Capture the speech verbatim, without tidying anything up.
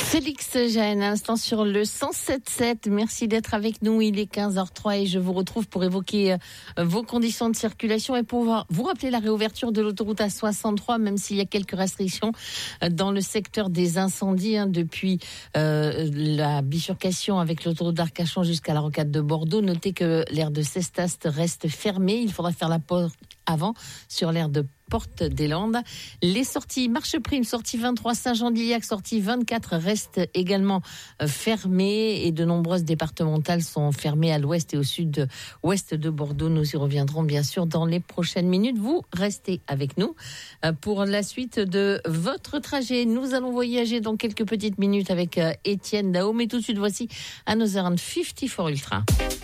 Félix Jaën, un instant sur le cent sept sept. Merci d'être avec nous. Il est quinze heures zéro trois et je vous retrouve pour évoquer vos conditions de circulation et pour vous rappeler la réouverture de l'autoroute A soixante-trois, même s'il y a quelques restrictions dans le secteur des incendies hein, depuis euh, la bifurcation avec l'autoroute d'Arcachon jusqu'à la rocade de Bordeaux. Notez que l'aire de Cestas reste fermée. Il faudra faire la porte avant sur l'aire de Porte des Landes. Les sorties Marche Prime, sortie vingt-trois Saint-Jean-d'Iliac, sortie vingt-quatre restent également fermées et de nombreuses départementales sont fermées à l'ouest et au sud-ouest de Bordeaux. Nous y reviendrons bien sûr dans les prochaines minutes. Vous restez avec nous pour la suite de votre trajet. Nous allons voyager dans quelques petites minutes avec Étienne Dao, mais tout de suite voici Another cinquante-quatre Ultra.